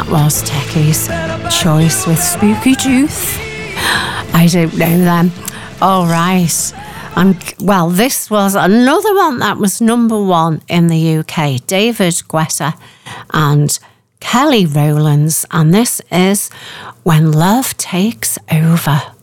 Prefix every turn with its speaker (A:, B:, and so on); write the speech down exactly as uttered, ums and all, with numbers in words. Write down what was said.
A: Was Techie's choice with Spooky Tooth. I don't know them. All right. Um, well, this was another one that was number one in the U K. David Guetta and Kelly Rowlands. And this is When Love Takes Over.